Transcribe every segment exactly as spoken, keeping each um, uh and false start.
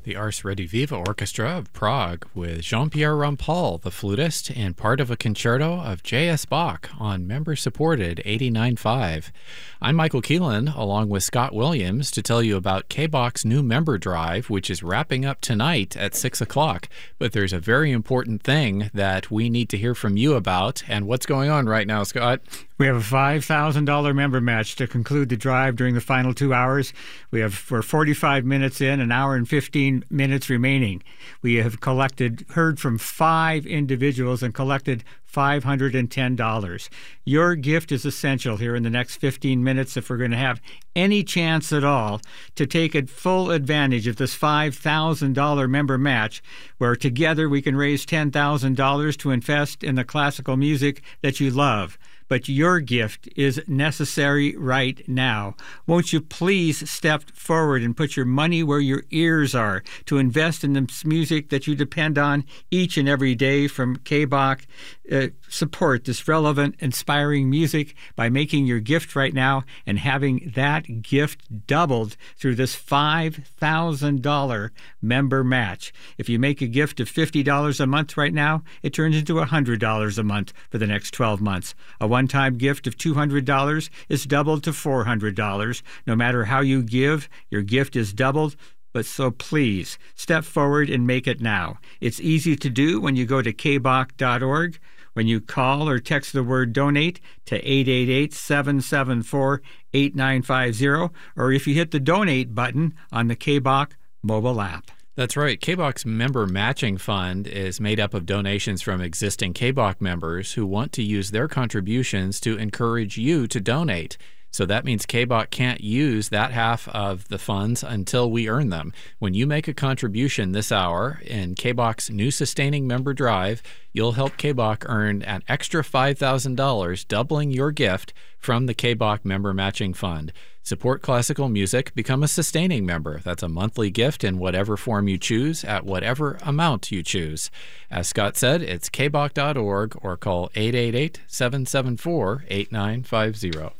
The Ars Rediviva Orchestra of Prague with Jean-Pierre Rampal, the flutist, and part of a concerto of J S. Bach on member-supported eighty-nine point five. I'm Michael Keelan, along with Scott Williams, to tell you about K B O C's new member drive, which is wrapping up tonight at six o'clock. But there's a very important thing that we need to hear from you about. And what's going on right now, Scott? We have a five thousand dollars member match to conclude the drive during the final two hours. We have, we're forty-five minutes in, an hour and fifteen minutes remaining. We have collected, heard from five individuals and collected five hundred ten dollars. Your gift is essential here in the next fifteen minutes if we're going to have any chance at all to take a full advantage of this five thousand dollars member match, where together we can raise ten thousand dollars to invest in the classical music that you love. But your gift is necessary right now. Won't you please step forward and put your money where your ears are to invest in this music that you depend on each and every day from K B O C? Uh, support this relevant, inspiring music by making your gift right now and having that gift doubled through this five thousand dollars member match. If you make a gift of fifty dollars a month right now, it turns into one hundred dollars a month for the next twelve months. A one-time gift of two hundred dollars is doubled to four hundred dollars. No matter how you give, your gift is doubled. But so please, step forward and make it now. It's easy to do when you go to k b o c dot org. When you call or text the word donate to eight eight eight, seven seven four, eight nine five zero, or if you hit the donate button on the K B O C mobile app. That's right. K B O C's member matching fund is made up of donations from existing K B O C members who want to use their contributions to encourage you to donate. So that means K B O C can't use that half of the funds until we earn them. When you make a contribution this hour in K B O C's new sustaining member drive, you'll help K B O C earn an extra five thousand dollars, doubling your gift from the K B O C member matching fund. Support classical music, become a sustaining member. That's a monthly gift in whatever form you choose, at whatever amount you choose. As Scott said, it's k b o c dot org or call eight eight eight, seven seven four, eight nine five zero.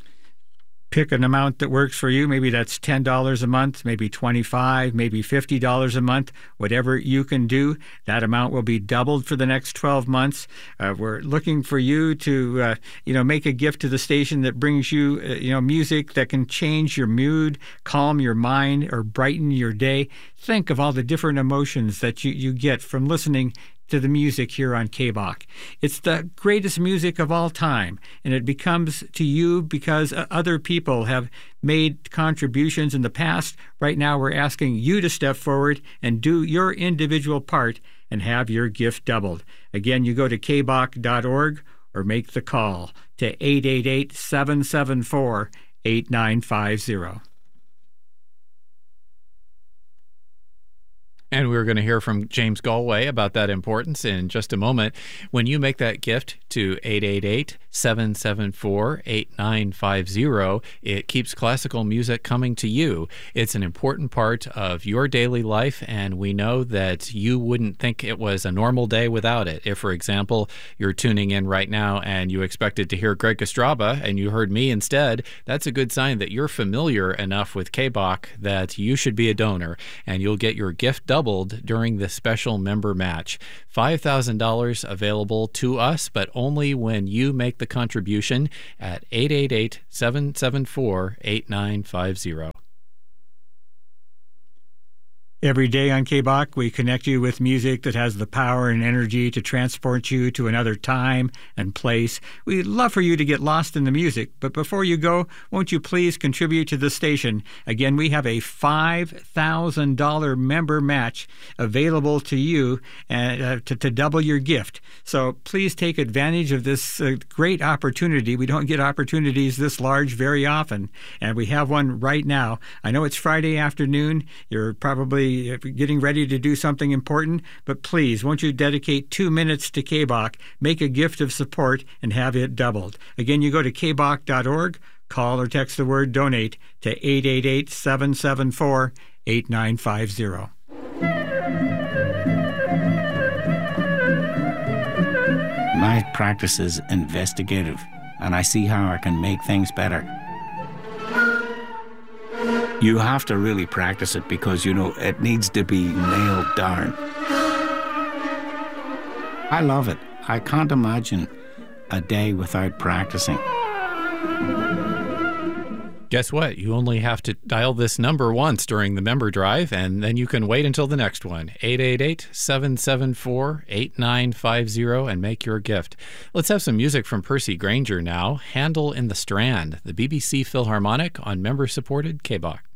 Pick an amount that works for you. Maybe that's ten dollars a month, maybe twenty-five dollars, maybe fifty dollars a month. Whatever you can do, that amount will be doubled for the next twelve months. Uh, we're looking for you to, uh, you know, make a gift to the station that brings you, uh, you know, music that can change your mood, calm your mind, or brighten your day. Think of all the different emotions that you, you get from listening to the music here on K B O C. It's the greatest music of all time, and it becomes to you because other people have made contributions in the past. Right now, we're asking you to step forward and do your individual part and have your gift doubled. Again, you go to k b o c dot org or make the call to eight eight eight, seven seven four, eight nine five zero. And we're going to hear from James Galway about that importance in just a moment. When you make that gift to eight eight eight, seven seven four, eight nine five zero, it keeps classical music coming to you. It's an important part of your daily life, and we know that you wouldn't think it was a normal day without it. If, for example, you're tuning in right now and you expected to hear Greg Kostraba and you heard me instead, that's a good sign that you're familiar enough with K B O C that you should be a donor, and you'll get your gift doubled during the special member match. five thousand dollars available to us, but only when you make the contribution at eight eight eight, seven seven four, eight nine five zero. Every day on K B O C, we connect you with music that has the power and energy to transport you to another time and place. We'd love for you to get lost in the music, but before you go, won't you please contribute to the station? Again, we have a five thousand dollars member match available to you uh, to, to double your gift. So please take advantage of this uh, great opportunity. We don't get opportunities this large very often, and we have one right now. I know it's Friday afternoon. You're probably getting ready to do something important, but please, won't you dedicate two minutes to K B O C, make a gift of support, and have it doubled. Again, you go to k b o c dot org, call or text the word donate to eight eight eight, seven seven four, eight nine five zero. My practice is investigative, and I see how I can make things better. You have to really practice it because, you know, it needs to be nailed down. I love it. I can't imagine a day without practicing. Guess what? You only have to dial this number once during the member drive, and then you can wait until the next one. eight eight eight, seven seven four, eight nine five zero, and make your gift. Let's have some music from Percy Grainger now. Handel in the Strand, the B B C Philharmonic on member-supported K B O C.